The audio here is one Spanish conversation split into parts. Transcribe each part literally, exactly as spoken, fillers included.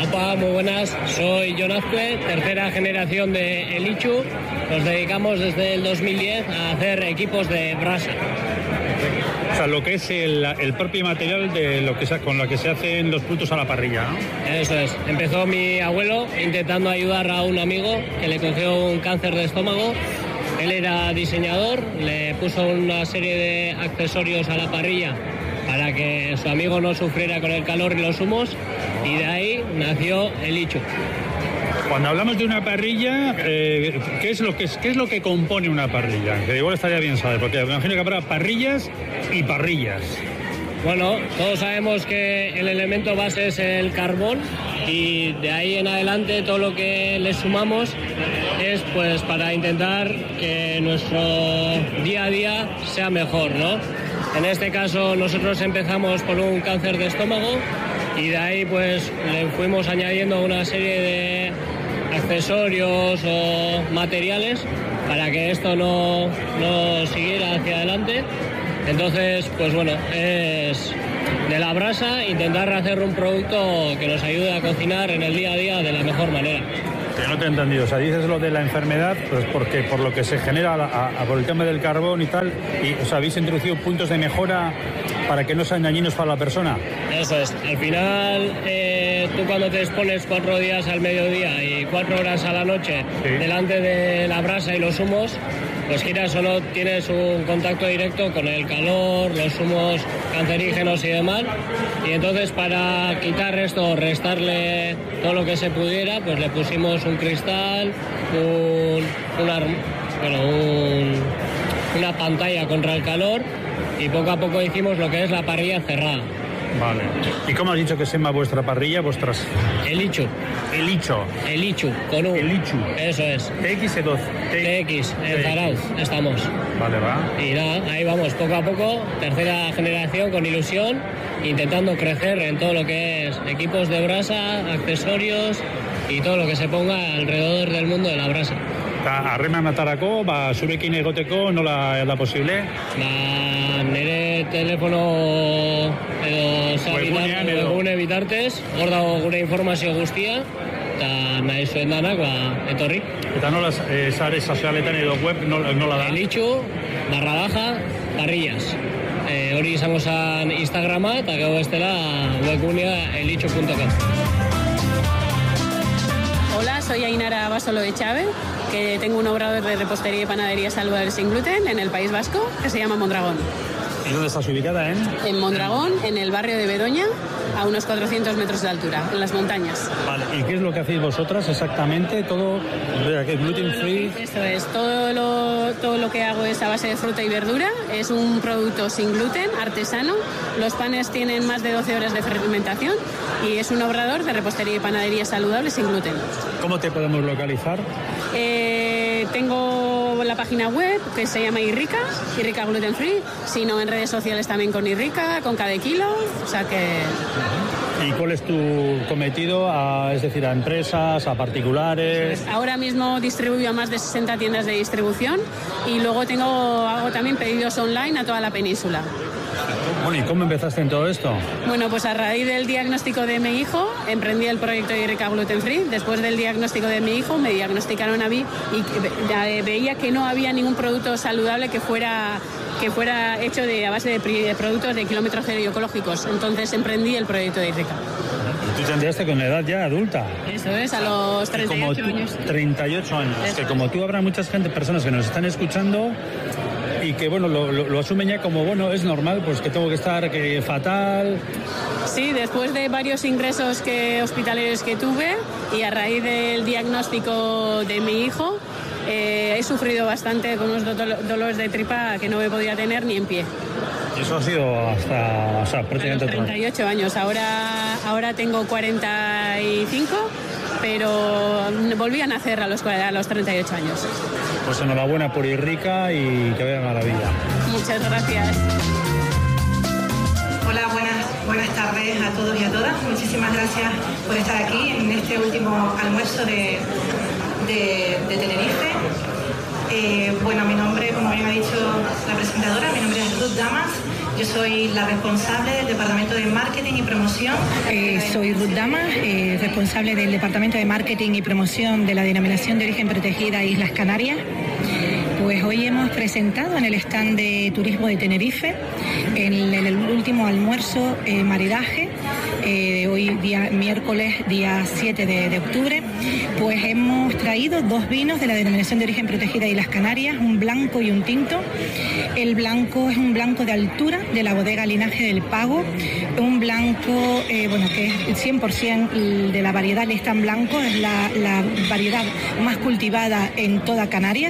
Opa, muy buenas. Soy Jon Azcue, tercera generación de El Ichu. Nos dedicamos desde el dos mil diez a hacer equipos de brasa. O sea, lo que es el, el propio material de lo que se, con lo que se hacen los productos a la parrilla, ¿no? Eso es. Empezó mi abuelo intentando ayudar a un amigo que le cogió un cáncer de estómago. Él era diseñador, le puso una serie de accesorios a la parrilla para que su amigo no sufriera con el calor y los humos, y de ahí nació El Ichu. Cuando hablamos de una parrilla, eh, ¿qué es lo que es, qué es lo que compone una parrilla? Que igual estaría bien saber, porque me imagino que habrá parrillas y parrillas. Bueno, todos sabemos que el elemento base es el carbón, y de ahí en adelante todo lo que le sumamos es pues para intentar que nuestro día a día sea mejor, ¿no? En este caso nosotros empezamos por un cáncer de estómago y de ahí pues le fuimos añadiendo una serie de accesorios o materiales para que esto no, no siguiera hacia adelante. Entonces, pues bueno, es de la brasa intentar hacer un producto que nos ayude a cocinar en el día a día de la mejor manera. Que no te he entendido, o sea, dices lo de la enfermedad, pues porque por lo que se genera a, a, por el tema del carbón y tal, y o sea, habéis introducido puntos de mejora para que no sean dañinos para la persona. Eso es, al final eh, tú cuando te expones cuatro días al mediodía y cuatro horas a la noche, sí, delante de la brasa y los humos, pues quieras o no tienes un contacto directo con el calor, los humos cancerígenos y demás, y entonces para quitar esto, restarle todo lo que se pudiera, pues le pusimos un cristal, un, una, bueno, un, una pantalla contra el calor, y poco a poco hicimos lo que es la parrilla cerrada. Vale. ¿Y cómo has dicho que se llama vuestra parrilla, vuestras? El Ichu. El Ichu. El Ichu, con un. El Ichu. Eso es. T X dos. T X, en Zarauz, estamos. Vale, va. Y nada, ahí vamos, poco a poco, tercera generación con ilusión, intentando crecer en todo lo que es equipos de brasa, accesorios y todo lo que se ponga alrededor del mundo de la brasa. Harreman atarako, ba, zurekin egoteko nola da posible? Ba, nire telefono edo zabitan webgune bitartez, hor dago gure informazio guztia, eta nahi zuen danak, ba, etorri. Eta nola eh, sare sozialetan edo web nola, nola da? El Ichu, barra baja, parrillas. Eh, hori izango zen Instagrama, eta gero bestela webgunea el ichu punto com. Hola, soy Ainara Basolo de Chávez, que tengo un obrador de repostería y panadería saludable sin gluten en el País Vasco, que se llama Mondragón. ¿Y dónde estás ubicada, eh? En Mondragón, en el barrio de Bedoña, a unos cuatrocientos metros de altura, en las montañas. Vale, ¿y qué es lo que hacéis vosotras exactamente? Todo gluten free. Esto es, todo lo, todo lo que hago es a base de fruta y verdura, es un producto sin gluten, artesano. Los panes tienen más de doce horas de fermentación y es un obrador de repostería y panadería saludable sin gluten. ¿Cómo te podemos localizar? Eh, tengo la página web que se llama Irrica, Irrica Gluten Free, sino en redes sociales también con Irrica, con cada kilo, o sea que... ¿Y cuál es tu cometido? A, es decir, a empresas, a particulares. Ahora mismo distribuyo a más de sesenta tiendas de distribución y luego tengo, hago también pedidos online a toda la península. Bueno, ¿y cómo empezaste en todo esto? Bueno, pues a raíz del diagnóstico de mi hijo, emprendí el proyecto de Irrica Gluten Free. Después del diagnóstico de mi hijo, me diagnosticaron a mí y veía que no había ningún producto saludable que fuera, que fuera hecho de, a base de, de productos de kilómetro cero y ecológicos. Entonces emprendí el proyecto de Irrica. ¿Y tú te entraste con edad ya adulta? Eso es, a los treinta y ocho años. treinta y ocho años. Eso que es. Como tú habrá mucha gente, personas que nos están escuchando y que bueno lo, lo, lo asumen ya como bueno, es normal, pues que tengo que estar que fatal. Sí, después de varios ingresos que, hospitalarios que tuve y a raíz del diagnóstico de mi hijo, eh, he sufrido bastante con unos do- dolores de tripa que no me podía tener ni en pie. Y eso ha sido hasta, o sea, prácticamente a los treinta y ocho años, ahora, ahora tengo cuarenta y cinco, pero volví a nacer a los, a los treinta y ocho años. Pues enhorabuena por Irrica y que vean a la vida. Muchas gracias. Hola, buenas, buenas tardes a todos y a todas. Muchísimas gracias por estar aquí en este último almuerzo de, de, de Tenerife. Eh, bueno, mi nombre, como bien ha dicho la presentadora, mi nombre es Ruth Damas. Yo soy la responsable del Departamento de Marketing y Promoción. Eh, soy Ruth Dama, eh, responsable del Departamento de Marketing y Promoción de la Denominación de Origen Protegida Islas Canarias. Pues hoy hemos presentado en el stand de Turismo de Tenerife, en el, en el último almuerzo eh, maridaje, eh, hoy día miércoles, día siete de, de octubre, pues hemos traído dos vinos de la Denominación de Origen Protegida Islas Canarias, un blanco y un tinto. El blanco es un blanco de altura de la bodega Linaje del Pago, un blanco, eh, bueno, que es cien por ciento de la variedad Listán Blanco, es la, la variedad más cultivada en toda Canarias.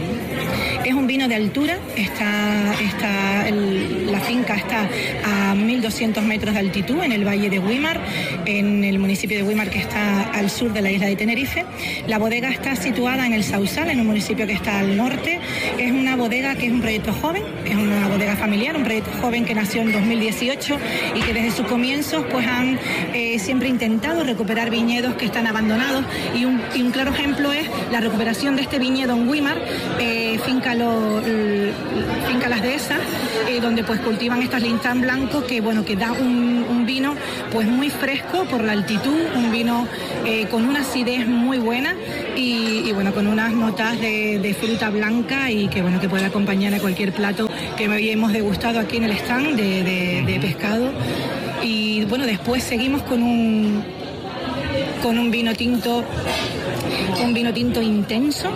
Es un vino de altura, está, está el, la finca está a mil doscientos metros de altitud en el valle de Güímar, en el municipio de Güímar, que está al sur de la isla de Tenerife. La bodega está situada en el Sausal, en un municipio que está al norte. Es una bodega que es un proyecto joven, es una bodega familiar, un proyecto joven que nació en dos mil dieciocho y que desde sus comienzos pues han eh, siempre intentado recuperar viñedos que están abandonados, y un, y un claro ejemplo es la recuperación de este viñedo en Güímar, eh, finca Lo, finca Las Dehesas, eh, donde pues cultivan estas Listán Blanco, que bueno, que da un, un vino pues muy fresco por la altitud, un vino eh, con una acidez muy buena y, y bueno, con unas notas de, de fruta blanca, y que bueno, que puede acompañar a cualquier plato que hemos degustado aquí en el stand de, de, de pescado. Y bueno, después seguimos con un con un vino tinto un vino tinto intenso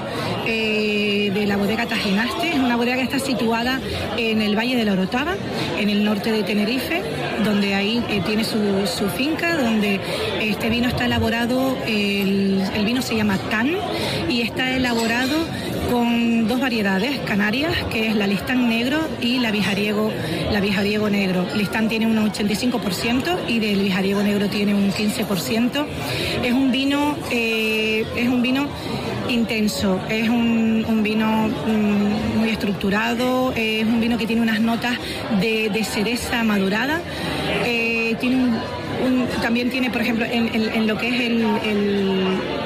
eh, de la bodega Tajinaste. Es una bodega que está situada en el Valle de la Orotava, en el norte de Tenerife, donde ahí eh, tiene su, su finca, donde este vino está elaborado, el, el vino se llama Can, y está elaborado con dos variedades canarias, que es la Listán Negro y la Vijariego, la Vijariego Negro. Listán tiene un ochenta y cinco por ciento y del Vijariego Negro tiene un quince por ciento. Es un vino, eh, es un vino intenso, es un, un vino um, muy estructurado, es un vino que tiene unas notas de, de cereza madurada, eh, tiene un, un, también tiene, por ejemplo, en, en, en lo que es el, el,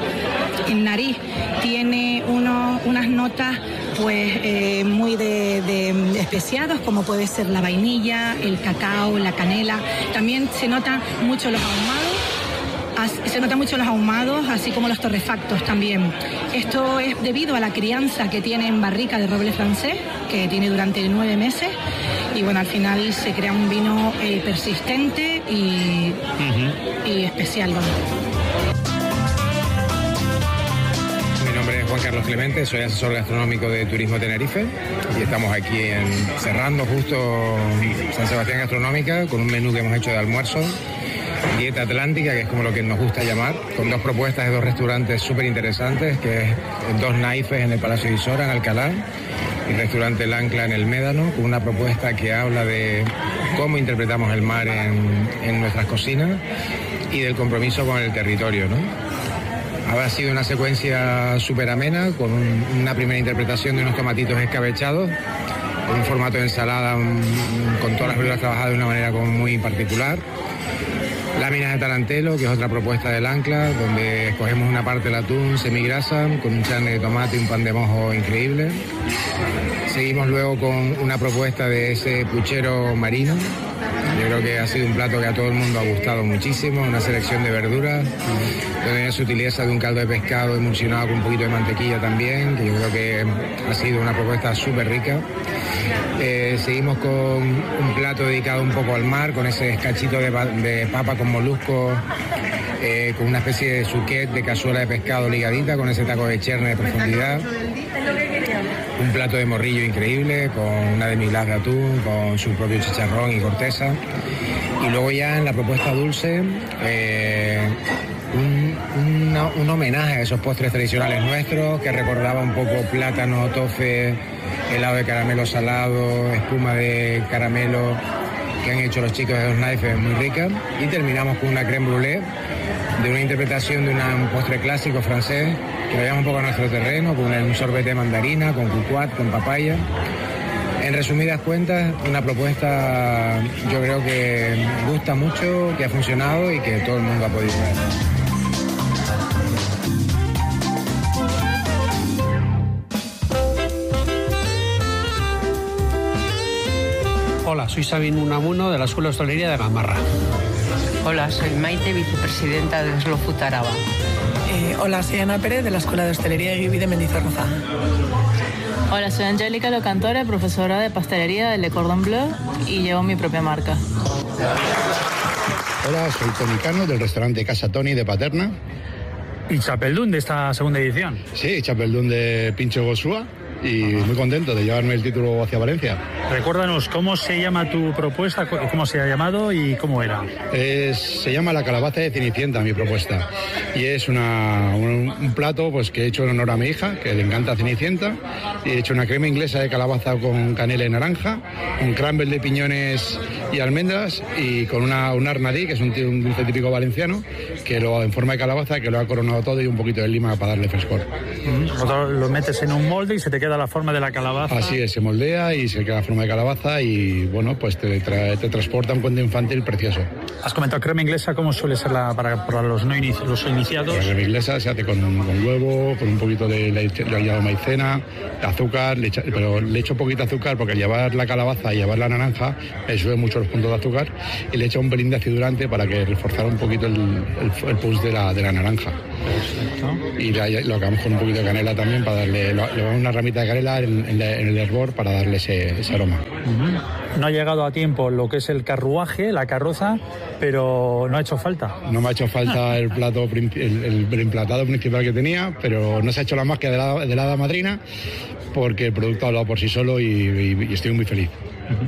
el nariz, tiene uno, unas notas pues eh, muy de, de especiados, como puede ser la vainilla, el cacao, la canela. También se notan mucho los ahumados, se notan mucho los ahumados, así como los torrefactos también. Esto es debido a la crianza que tiene en barrica de roble francés, que tiene durante nueve meses, y bueno, al final se crea un vino eh, persistente y, uh-huh. y especial. Bueno. Juan Carlos Clemente, soy asesor gastronómico de Turismo Tenerife y estamos aquí en, cerrando justo San Sebastián Gastronómica con un menú que hemos hecho de almuerzo, dieta atlántica, que es como lo que nos gusta llamar, con dos propuestas de dos restaurantes súper interesantes, que es Dos Naifes en el Palacio de Isora, en Alcalá, y el restaurante El Ancla en el Médano, con una propuesta que habla de cómo interpretamos el mar en, en nuestras cocinas y del compromiso con el territorio, ¿no? Ha sido una secuencia súper amena, con un, una primera interpretación de unos tomatitos escabechados, con un formato de ensalada, un, con todas las verduras trabajadas de una manera como muy particular. Láminas de tarantelo, que es otra propuesta del Ancla, donde escogemos una parte del atún semigrasa, con un charne de tomate y un pan de mojo increíble. Seguimos luego con una propuesta de ese puchero marino. Yo creo que ha sido un plato que a todo el mundo ha gustado muchísimo, una selección de verduras, donde se utiliza de un caldo de pescado emulsionado con un poquito de mantequilla también, que yo creo que ha sido una propuesta súper rica. Eh, seguimos con un plato dedicado un poco al mar, con ese escachito de, de papa con molusco, eh, con una especie de souquet de cazuela de pescado ligadita, con ese taco de cherne de profundidad. Un plato de morrillo increíble, con una demi-glace de atún, con su propio chicharrón y corteza. Y luego ya en la propuesta dulce, eh, un, una, un homenaje a esos postres tradicionales nuestros, que recordaba un poco plátano, tofe, helado de caramelo salado, espuma de caramelo que han hecho los chicos de Dos Naifes, muy rica. Y terminamos con una crème brûlée de una interpretación de una, un postre clásico francés que lo lleva un poco a nuestro terreno, con un sorbete de mandarina, con cucuat, con papaya. En resumidas cuentas, una propuesta yo creo que gusta mucho, que ha funcionado y que todo el mundo ha podido ver. Hola, soy Sabino Unamuno de la Escuela de Hostelería de Gamarra. Hola, soy Maite, vicepresidenta de Slow Food Araba. Eh, hola, soy Ana Pérez de la Escuela de Hostelería de Guibi de Mendizorroza. Hola, soy Angélica Locantore, profesora de pastelería de Le Cordon Bleu y llevo mi propia marca. Hola, soy Toni Cano del restaurante Casa Toni de Paterna. ¿Y Chapeldún de esta segunda edición? Sí, Chapeldún de Pincho Gosúa y muy contento de llevarme el título hacia Valencia. Recuérdanos, ¿cómo se llama tu propuesta? ¿Cómo se ha llamado y cómo era? Es, se llama la calabaza de Cenicienta, mi propuesta. Y es una, un, un plato pues, que he hecho en honor a mi hija, que le encanta Cenicienta. Y he hecho una crema inglesa de calabaza con canela y naranja, un crumble de piñones y almendras y con una, un arnadí, que es un, un dulce típico valenciano, que lo en forma de calabaza, que lo ha coronado todo y un poquito de lima para darle frescor. Mm, lo metes en un molde y se te queda la forma de la calabaza. Así es, se moldea y se queda la forma de calabaza y bueno, pues te, tra te transporta un cuento infantil precioso. Has comentado crema inglesa, ¿cómo suele ser la, para, para los no inici los iniciados? La crema inglesa se hace con, con huevo, con un poquito de leche, de maicena, de azúcar, le echa, pero le echo poquito azúcar porque al llevar la calabaza y llevar la naranja le sube mucho los puntos de azúcar y le echo un pelín de acidulante para que reforzara un poquito el, el, el punch de la, de la naranja. Perfecto. Y la, lo acabamos con un poquito de canela también para darle, le damos una ramita de canela en, en, en el hervor para darle ese, ese aroma. Uh-huh. No ha llegado a tiempo lo que es el carruaje, la carroza, pero no ha hecho falta. No me ha hecho falta el plato, el, el, el emplatado principal que tenía, pero no se ha hecho la magia de la, de la hada madrina porque el producto ha hablado por sí solo y, y, y estoy muy feliz. Uh-huh.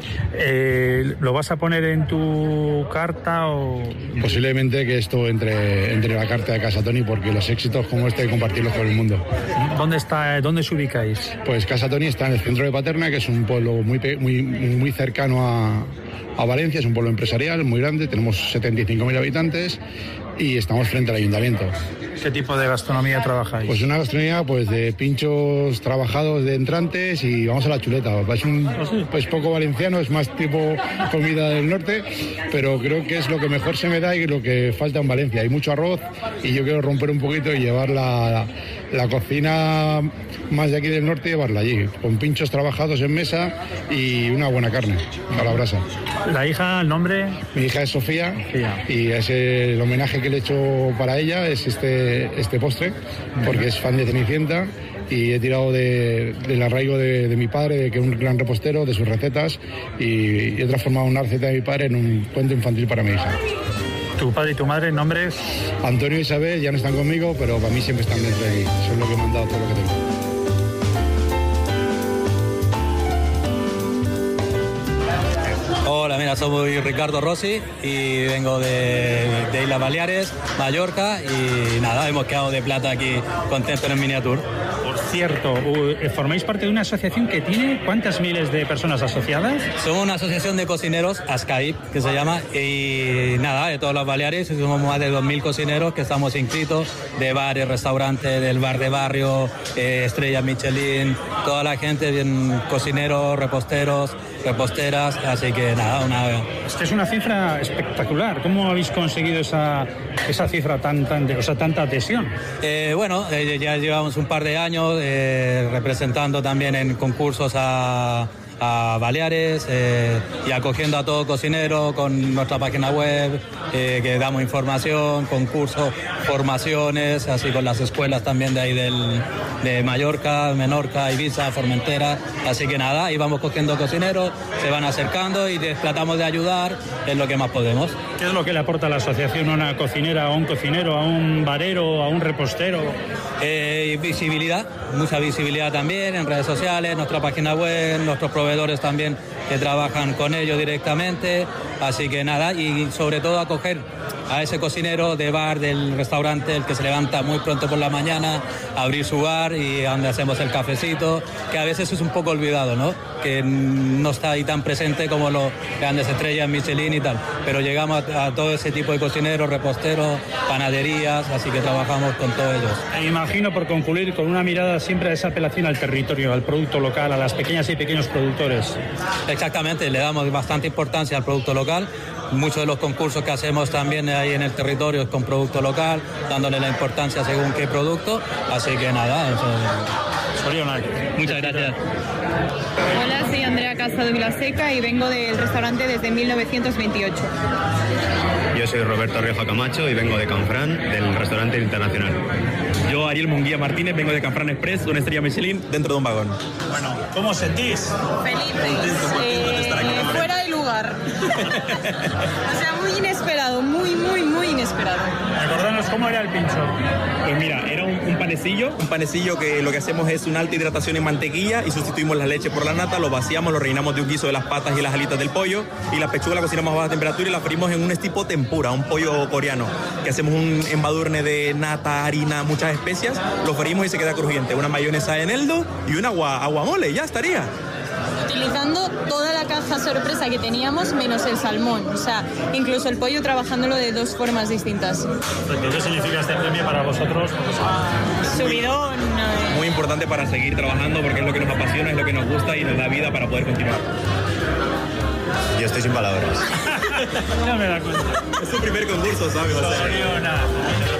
eh, ¿Lo vas a poner en tu carta o...? Posiblemente que esto entre, entre la carta de Casa Toni porque los éxitos como este hay que compartirlos con el mundo. ¿Dónde está, dónde os ubicáis? Pues Casa Toni está en el centro de Paterna, que es un pueblo muy, muy, muy cercano a, a Valencia, es un pueblo empresarial muy grande, tenemos setenta y cinco mil habitantes y estamos frente al ayuntamiento. ¿Qué tipo de gastronomía trabajáis? Pues una gastronomía pues de pinchos trabajados de entrantes y vamos a la chuleta. Es un pues poco valenciano, es más tipo comida del norte, pero creo que es lo que mejor se me da y lo que falta en Valencia. Hay mucho arroz y yo quiero romper un poquito y llevar la, la cocina más de aquí del norte y llevarla allí, con pinchos trabajados en mesa y una buena carne a la brasa. ¿La hija, el nombre? Mi hija es Sofía, Sofía. Y es el homenaje que le he hecho para ella es este, este postre, porque es fan de Cenicienta y he tirado de, del arraigo de, de mi padre, de que es un gran repostero, de sus recetas y, y he transformado una receta de mi padre en un cuento infantil para mi hija. ¿Tu padre y tu madre, nombres? Antonio y Isabel ya no están conmigo, pero para mí siempre están dentro de aquí. Son lo que me han dado todo lo que tengo. Hola, mira, soy Ricardo Rossi y vengo de, de Islas Baleares, Mallorca y nada, hemos quedado de plata aquí contentos en el Miniatur. Por cierto, formáis parte de una asociación que tiene ¿cuántas miles de personas asociadas? Somos una asociación de cocineros, ASCAIP, que se llama, y nada, de todas las Baleares, somos más de dos mil cocineros que estamos inscritos, de bares, restaurantes, del bar de barrio, eh, estrellas Michelin, toda la gente, bien, cocineros, reposteros, reposteras, así que nada, una... Esta es una cifra espectacular. ¿Cómo habéis conseguido esa, esa cifra tan, tan de, o sea, tanta adhesión? Eh, bueno, eh, ya llevamos un par de años eh, representando también en concursos a... a Baleares eh, y acogiendo a todo cocinero con nuestra página web, eh, que damos información, concursos, formaciones, así con las escuelas también de ahí del, de Mallorca, Menorca, Ibiza, Formentera, así que nada, ahí vamos cogiendo cocineros, se van acercando y tratamos de ayudar en lo que más podemos. ¿Qué es lo que le aporta a la asociación a una cocinera, a un cocinero, a un barero, a un repostero? Eh, visibilidad, mucha visibilidad también en redes sociales, nuestra página web, nuestros proveedores también que trabajan con ellos directamente, así que nada, y sobre todo acoger a ese cocinero de bar, del restaurante, el que se levanta muy pronto por la mañana a abrir su bar y donde hacemos el cafecito, que a veces es un poco olvidado, ¿no? Que no está ahí tan presente como los grandes estrellas Michelin y tal, pero llegamos a, a todo ese tipo de cocineros, reposteros, panaderías, así que trabajamos con todos ellos. Me imagino, por concluir, con una mirada siempre a esa apelación al territorio, al producto local, a las pequeñas y pequeños productores. Exactamente, le damos bastante importancia al producto local. Muchos de los concursos que hacemos también ahí en el territorio es con producto local, dándole la importancia según qué producto, así que nada, eso... Soriona. Muchas gracias. Hola, soy Andrea Casa de Vilaseca y vengo del restaurante desde mil novecientos veintiocho. Yo soy Roberto Rioja Camacho y vengo de Canfrán, del restaurante internacional. Yo, Ariel Munguía Martínez, vengo de Canfrán Express, una estrella Michelin dentro de un vagón. Bueno, ¿cómo os sentís? Felices, eh, fuera de lugar. O sea, muy inesperado, muy, muy, muy inesperado. Recordanos cómo era el pincho. Pues mira, era un, un panecillo, un panecillo que lo que hacemos es una alta hidratación en mantequilla y sustituimos la leche por la nata, lo vaciamos, lo rellenamos de un guiso de las patas y las alitas del pollo y la pechuga la cocinamos a baja temperatura y la freímos en un tipo tempura, un pollo coreano, que hacemos un embadurne de nata, harina, muchas especias, lo freímos y se queda crujiente, una mayonesa de eneldo y un agua, aguamole, ya estaría. Utilizando toda la caja sorpresa que teníamos menos el salmón, o sea, incluso el pollo trabajándolo de dos formas distintas. ¿Qué significa este premio para vosotros? Subidón. Eh. Muy importante para seguir trabajando porque es lo que nos apasiona, es lo que nos gusta y nos da vida para poder continuar. Yo estoy sin palabras. No me da cuenta. Es su primer concurso, ¿sabes? No, no, no.